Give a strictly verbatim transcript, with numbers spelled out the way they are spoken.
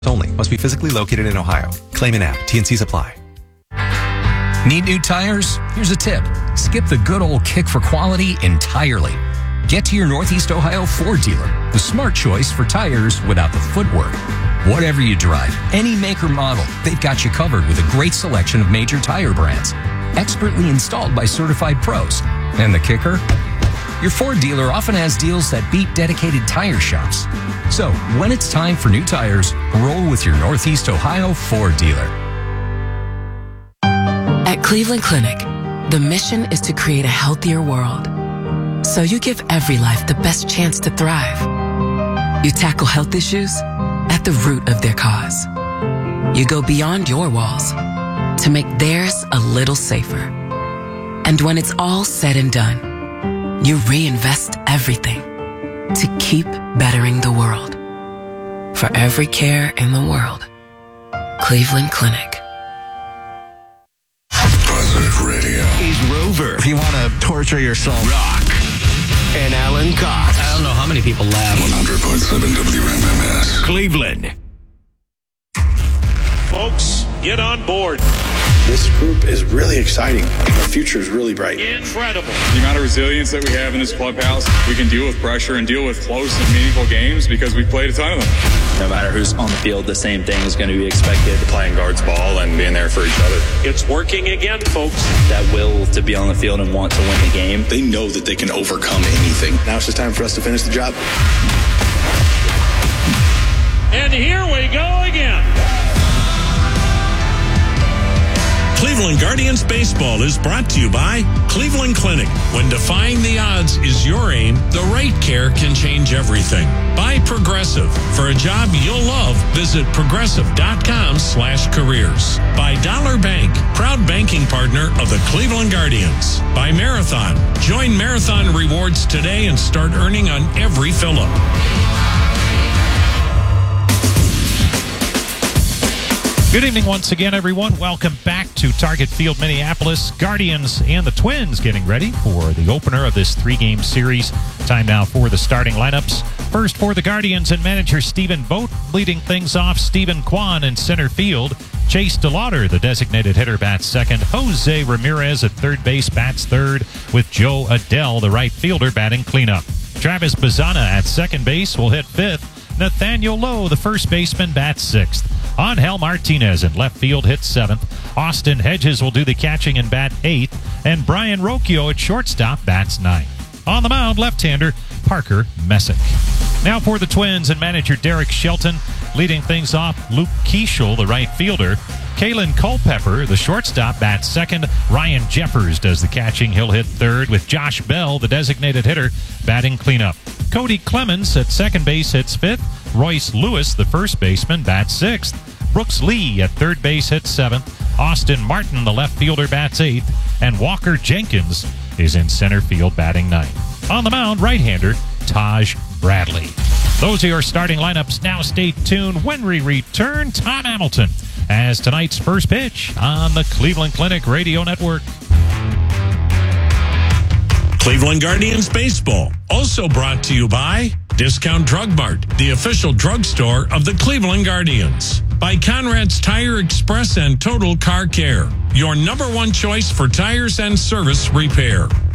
only. Must be physically located in Ohio. Claim in app. T N Cs apply. Need new tires? Here's a tip. Skip the good old kick for quality entirely. Get to your Northeast Ohio Ford dealer, the smart choice for tires without the footwork. Whatever you drive, any make or model, they've got you covered with a great selection of major tire brands. Expertly installed by certified pros. And the kicker? Your Ford dealer often has deals that beat dedicated tire shops. So, when it's time for new tires, roll with your Northeast Ohio Ford dealer. At Cleveland Clinic, the mission is to create a healthier world. So you give every life the best chance to thrive. You tackle health issues at the root of their cause. You go beyond your walls to make theirs a little safer. And when it's all said and done, you reinvest everything to keep bettering the world. For every care in the world, Cleveland Clinic. Positive Radio. He's Rover. If you want to torture yourself. Rock. And Alan Cox. I don't know how many people laugh. one hundred point seven W M M S. Cleveland. Folks, get on board. This group is really exciting. Our future is really bright. Incredible. The amount of resilience that we have in this clubhouse, we can deal with pressure and deal with close and meaningful games because we've played a ton of them. No matter who's on the field, the same thing is going to be expected. Playing guards ball and being there for each other. It's working again, folks. That will to be on the field and want to win the game. They know that they can overcome anything. Now it's just time for us to finish the job. And here we go again. Cleveland Guardians Baseball is brought to you by Cleveland Clinic. When defying the odds is your aim, the right care can change everything. By Progressive. For a job you'll love, visit progressive.com slash careers. By Dollar Bank, proud banking partner of the Cleveland Guardians. By Marathon. Join Marathon Rewards today and start earning on every fill-up. Good evening once again, everyone. Welcome back to Target Field, Minneapolis. Guardians and the Twins getting ready for the opener of this three-game series. Time now for the starting lineups. First for the Guardians and manager Stephen Vogt, leading things off. Stephen Kwan in center field. Chase DeLauder, the designated hitter, bats second. Jose Ramirez at third base bats third, with Joe Adell, the right fielder, batting cleanup. Travis Bazzana at second base will hit fifth. Nathaniel Lowe, the first baseman, bats sixth. Angel Martinez in left field hits seventh. Austin Hedges will do the catching and bat eighth. And Brian Rocchio at shortstop bats ninth. On the mound, left-hander Parker Messick. Now for the Twins and manager Derek Shelton. Leading things off, Luke Keeschel, the right fielder. Kalen Culpepper, the shortstop, bats second. Ryan Jeffers does the catching. He'll hit third, with Josh Bell, the designated hitter, batting cleanup. Cody Clemens at second base hits fifth. Royce Lewis, the first baseman, bats sixth. Brooks Lee at third base hits seventh. Austin Martin, the left fielder, bats eighth. And Walker Jenkins is in center field batting ninth. On the mound, right-hander Taj Bradley. Those are your starting lineups. Now stay tuned when we return. Tom Hamilton as tonight's first pitch on the Cleveland Clinic Radio Network. Cleveland Guardians Baseball, also brought to you by Discount Drug Mart, the official drugstore of the Cleveland Guardians. By Conrad's Tire Express and Total Car Care, your number one choice for tires and service repair.